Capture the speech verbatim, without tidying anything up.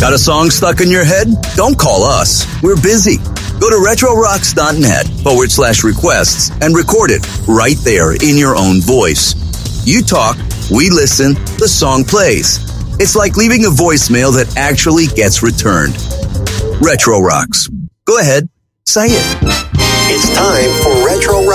Got a song stuck in your head? Don't call us. We're busy. Go to retrorocks.net forward slash requests and record it right there in your own voice. You talk, we listen, the song plays. It's like leaving a voicemail that actually gets returned. Retro Rocks. Go ahead, say it. It's time for Retro Rocks.